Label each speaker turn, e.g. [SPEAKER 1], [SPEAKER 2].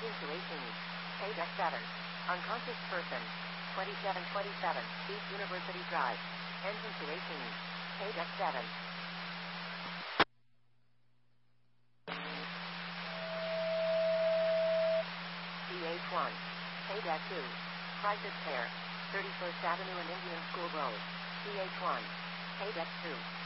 [SPEAKER 1] Engine to 18. Paydeck 7. Unconscious person. 2727. East University Drive. Engine to 18. Paydeck 7. DH1. Paydeck 2. Crisis Care. 31st Avenue and Indian School Road. DH1. Paydeck 2.